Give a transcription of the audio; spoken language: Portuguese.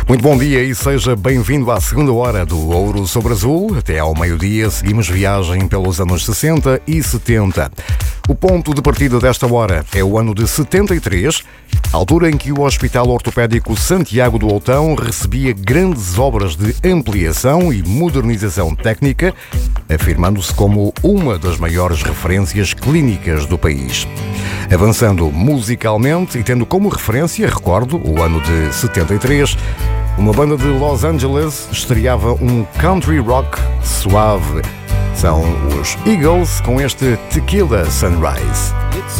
Muito bom dia e seja bem-vindo à segunda hora do Ouro sobre Azul. Até ao meio-dia seguimos viagem pelos anos 60 e 70. O ponto de partida desta hora é o ano de 73, altura em que o Hospital Ortopédico Santiago do Outão recebia grandes obras de ampliação e modernização técnica, afirmando-se como uma das maiores referências clínicas do país. Avançando musicalmente e tendo como referência, recordo, o ano de 73, uma banda de Los Angeles estreava um country rock suave. São os Eagles com este Tequila Sunrise. It's